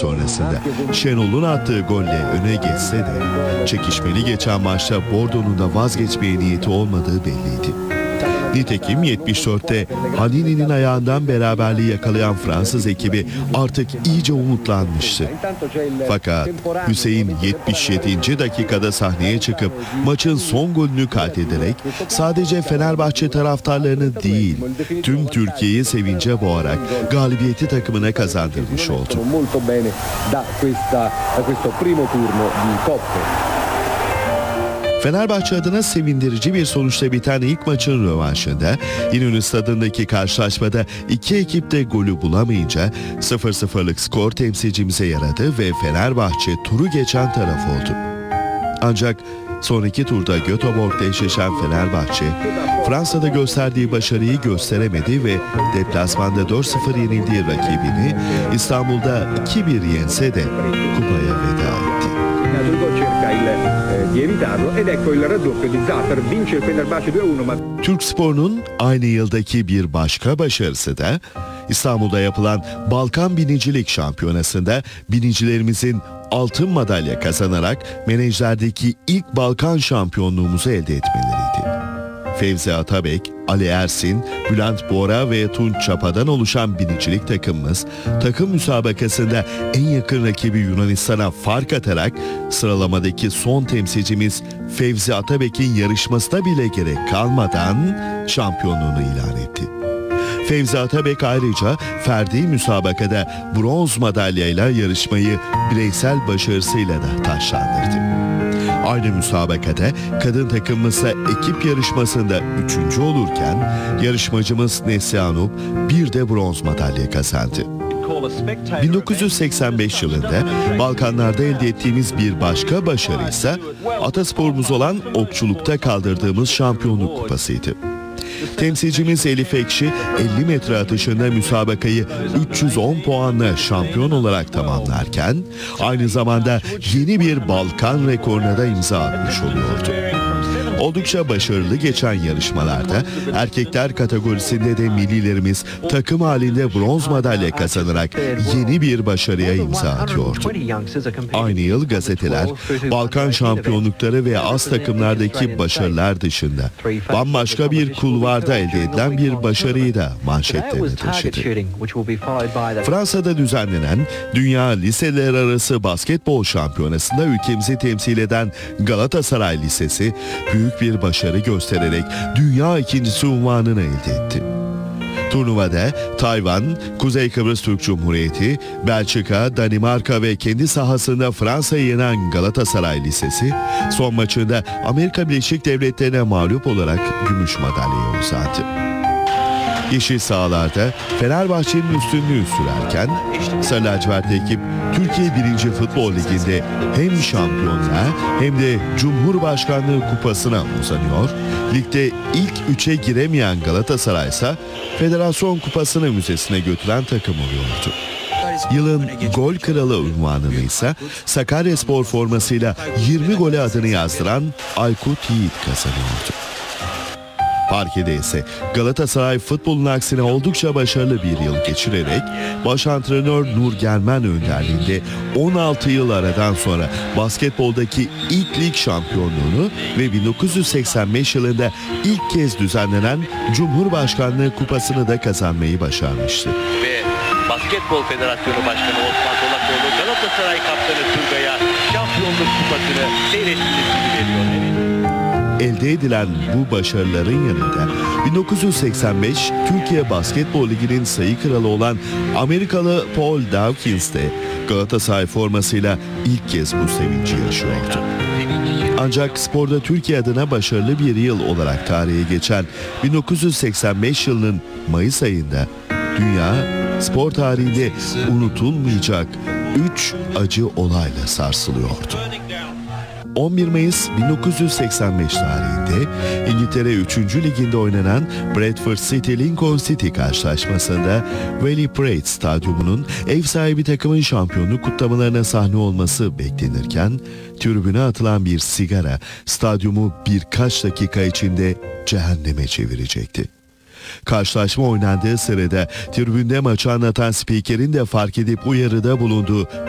sonrasında Şenol'un attığı golle öne geçse de çekişmeli geçen maçta Bordeaux'un da vazgeçmeye niyeti olmadığı belliydi. Nitekim 74'te Hanini'nin ayağından beraberliği yakalayan Fransız ekibi artık iyice umutlanmıştı. Fakat Hüseyin 77. dakikada sahneye çıkıp maçın son golünü kaydederek sadece Fenerbahçe taraftarlarını değil, tüm Türkiye'yi sevince boğarak galibiyeti takımına kazandırmış oldu. Fenerbahçe adına sevindirici bir sonuçla biten ilk maçın rövanşında İnönü Stadı'ndaki karşılaşmada iki ekip de golü bulamayınca 0-0'lık skor temsilcimize yaradı ve Fenerbahçe turu geçen taraf oldu. Ancak sonraki turda Göteborg'da eşleşen Fenerbahçe, Fransa'da gösterdiği başarıyı gösteremedi ve deplasmanda 4-0 yenildiği rakibini İstanbul'da 2-1 yense de kupaya veda etti. Türkspor'un aynı yıldaki bir başka başarısı da İstanbul'da yapılan Balkan Binicilik Şampiyonası'nda binicilerimizin altın madalya kazanarak menajlerdeki ilk Balkan şampiyonluğumuzu elde etmeleriydi. Fevzi Atabek, Ali Ersin, Bülent Bora ve Tunç Çapa'dan oluşan binicilik takımımız, takım müsabakasında en yakın rakibi Yunanistan'a fark atarak sıralamadaki son temsilcimiz Fevzi Atabek'in yarışmasına bile gerek kalmadan şampiyonluğunu ilan etti. Fevzi Atabek ayrıca ferdi müsabakada bronz madalyayla yarışmayı bireysel başarısıyla da taçlandırdı. Aynı müsabakada kadın takımımızla ekip yarışmasında 3. olurken yarışmacımız Neslihan Up bir de bronz madalya kazandı. 1985 yılında Balkanlarda elde ettiğimiz bir başka başarı ise atasporumuz olan okçulukta kaldırdığımız şampiyonluk kupasıydı. Temsilcimiz Elif Ekşi 50 metre atışında müsabakayı 310 puanla şampiyon olarak tamamlarken aynı zamanda yeni bir Balkan rekoruna da imza atmış oluyordu. Oldukça başarılı geçen yarışmalarda erkekler kategorisinde de millilerimiz takım halinde bronz madalya kazanarak yeni bir başarıya imza atıyordu. Aynı yıl gazeteler Balkan şampiyonlukları ve az takımlardaki başarılar dışında bambaşka bir kulvarda elde edilen bir başarıyı da manşetlerine taşıdı. Fransa'da düzenlenen Dünya Liseler Arası Basketbol Şampiyonası'nda ülkemizi temsil eden Galatasaray Lisesi büyük bir başarı göstererek dünya ikincisi unvanını elde etti. Turnuvada Tayvan, Kuzey Kıbrıs Türk Cumhuriyeti, Belçika, Danimarka ve kendi sahasında Fransa'yı yenen Galatasaray Lisesi son maçında Amerika Birleşik Devletleri'ne mağlup olarak gümüş madalyayı uzattı. Yeşil sahalarda Fenerbahçe'nin üstünlüğü sürerken Sarı Lacivert ekip Türkiye 1. Futbol Ligi'nde hem şampiyonluğa hem de Cumhurbaşkanlığı kupasına uzanıyor. Ligde ilk 3'e giremeyen Galatasaray ise Federasyon Kupası'nı müzesine götüren takım oluyordu. Yılın gol kralı unvanını ise Sakaryaspor formasıyla 20 gole adını yazdıran Aykut Yiğit kazanıyordu. Parkede ise Galatasaray futbolun aksine oldukça başarılı bir yıl geçirerek baş antrenör Nur Germen önderliğinde 16 yıl aradan sonra basketboldaki ilk lig şampiyonluğunu ve 1985 yılında ilk kez düzenlenen Cumhurbaşkanlığı kupasını da kazanmayı başarmıştı. Ve Basketbol Federasyonu Başkanı Osman Dolakoğlu Galatasaray kaptanı Turgay'a şampiyonluk kupasını seyrettiğini veriyor. Elde edilen bu başarıların yanında 1985 Türkiye Basketbol Ligi'nin sayı kralı olan Amerikalı Paul Dawkins de Galatasaray formasıyla ilk kez bu sevinci yaşıyordu. Ancak sporda Türkiye adına başarılı bir yıl olarak tarihe geçen 1985 yılının Mayıs ayında dünya spor tarihinde unutulmayacak 3 acı olayla sarsılıyordu. 11 Mayıs 1985 tarihinde İngiltere 3. Liginde oynanan Bradford City Lincoln City karşılaşmasında Valley Parade Stadyumu'nun ev sahibi takımın şampiyonluk kutlamalarına sahne olması beklenirken tribüne atılan bir sigara stadyumu birkaç dakika içinde cehenneme çevirecekti. Karşılaşma oynandığı sırada tribünde maçı anlatan spikerin de fark edip uyarıda bulunduğu